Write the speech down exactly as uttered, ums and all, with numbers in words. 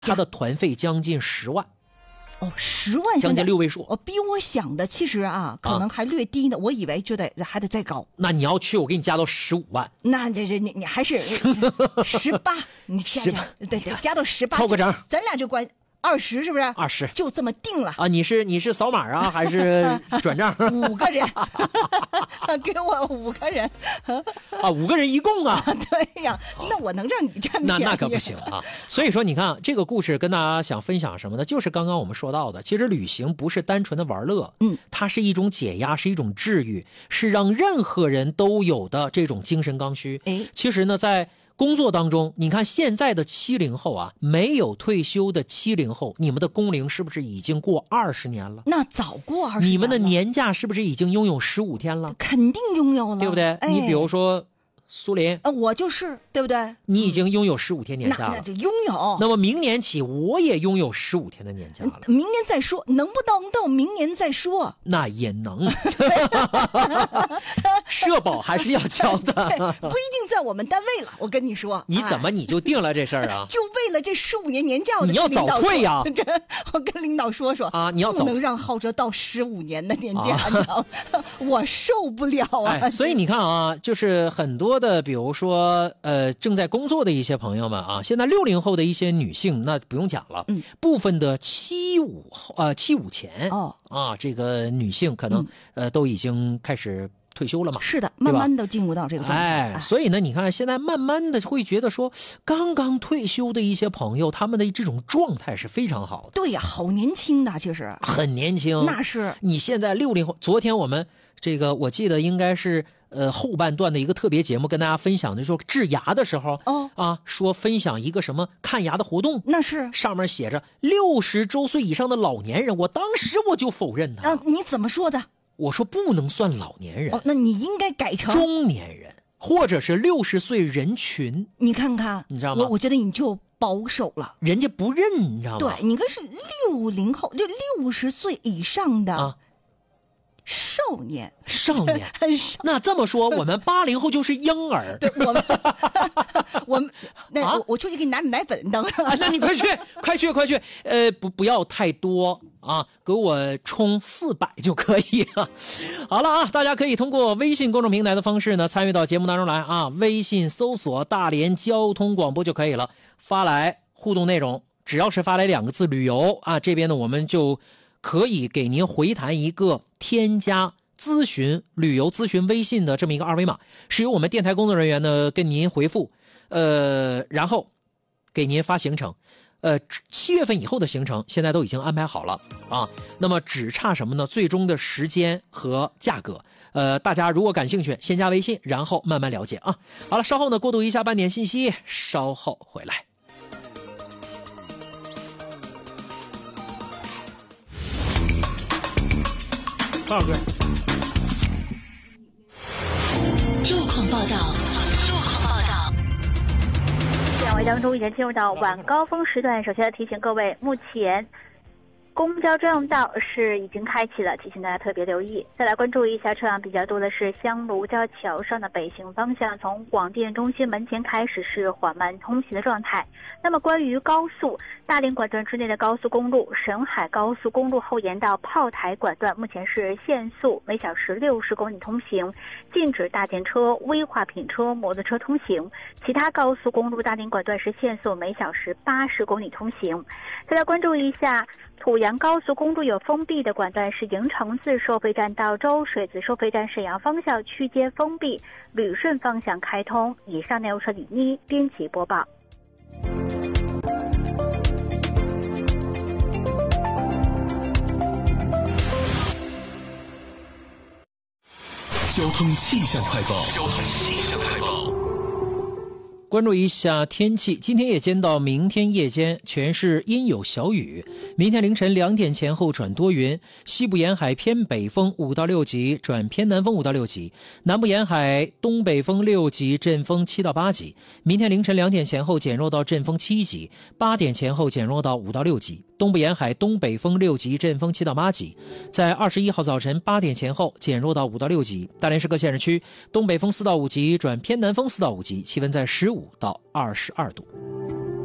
他的团费将近十万。 哦，十万将近六位数， 哦，比我想的其实啊，可能还略低呢。啊、我以为就得还得再高。 那你要去，我给你加到十五万。 那这这你你还是十八，你加加对对，加到十八， 凑个整， 咱俩就关二十，是不是？ 二十， 就这么定了啊！你是你是扫码啊，还是转账？ 五个人，给我五个人啊，五个人一共啊？ 对呀，那我能让你占便宜？ 那那可不行啊！所以说，你看这个故事跟大家想分享什么呢？就是刚刚我们说到的，其实旅行不是单纯的玩乐， 嗯， 它是一种解压，是一种治愈，是让任何人都有的这种精神刚需。 哎， 其实呢，在工作当中，你看现在的七零后啊，没有退休的七零后，你们的工龄是不是已经过二十年了？ 那早过二十年了。 你们的年假是不是已经拥有十五天了？ 肯定拥有了， 对不对？ 哎、 你比如说苏林， 呃，我就是对不对？ 你已经拥有十五天年假了， 那那就拥有。 那么明年起，我也拥有十五天的年假了。 明年再说，能不能到明年再说？ 那也能，社保还是要交的， 不一定在我们单位了。我跟你说， 你怎么你就定了这事儿啊？ 就为了这十五年年假， 你要早退呀！ 这我跟领导说说啊，你要早不能让浩哲到十五年的年假，你知道吗？我受不了啊！ 哎，所以你看啊，就是很多的，比如说呃，正在工作的一些朋友们啊，现在六零后的一些女性，那不用讲了， 嗯， 部分的七五后呃七五前哦啊，这个女性可能、嗯、呃都已经开始退休了嘛。 是的，慢慢的进入到这个状态。 哎，所以呢，你看现在慢慢的会觉得说，刚刚退休的一些朋友，他们的这种状态是非常好的。 对呀，好年轻的，其实很年轻。 那是你现在六零后，昨天我们这个我记得应该是呃后半段的一个特别节目，跟大家分享的，说治牙的时候， 哦啊，说分享一个什么看牙的活动， 那是上面写着六十周岁以上的老年人，我当时我就否认他。 啊，你怎么说的？ 我说不能算老年人， 哦，那你应该改成中年人，或者是六十岁人群。 你看看， 你知道吗？ 我我觉得你就保守了， 人家不认，你知道吗？ 对，你可是六零后，就六十岁以上的。 啊少年， 少年，那这么说，我们八零后就是婴儿。 对，我们，我们，那、 啊、 我我出去给你拿点奶粉，等会啊，那你快去，快去，快去，呃，不，不要太多啊，给我充四百就可以了。好了啊，大家可以通过微信公众平台的方式呢，参与到节目当中来啊，微信搜索大连交通广播就可以了，发来互动内容，只要是发来两个字旅游啊，这边呢我们就可以给您回弹一个添加咨询旅游咨询微信的这么一个二维码，是由我们电台工作人员呢跟您回复，呃，然后给您发行程，呃，七月份以后的行程现在都已经安排好了啊，那么只差什么呢？最终的时间和价格。呃，大家如果感兴趣，先加微信，然后慢慢了解啊。好了，稍后呢过渡一下半点信息，稍后回来。多少个？ 路况报道。路况报道。 两位当中已经进入到晚高峰时段，首先要提醒各位，目前公交专用道是已经开启了，提醒大家特别留意。再来关注一下车辆比较多的是香炉交桥上的北行方向，从广电中心门前开始是缓慢通行的状态。那么关于高速大连管段之内的高速公路，沈海高速公路后沿到炮台管段目前是限速每小时六十公里通行，禁止大件车、危化品车、摩托车通行。其他高速公路大连管段是限速每小时八十公里通行。再来关注一下濮阳高速公路有封闭的管段是营城自收费站到周水子收费站沈阳方向区间封闭，旅顺方向开通。以上内容是李妮编辑播报。 交通气象快报。交通气象快报。 关注一下天气，今天夜间到明天夜间全是阴有小雨，明天凌晨两点前后转多云，西部沿海偏北风五到六级转偏南风五到六级，南部沿海东北风六级阵风七到八级，明天凌晨两点前后减弱到阵风七级，八点前后减弱到五到六级，东部沿海东北风六级阵风七到八级，在二十一号早晨八点前后减弱到五到六级，大连市各县市区东北风四到五级转偏南风四到五级，气温在十五到二十二度。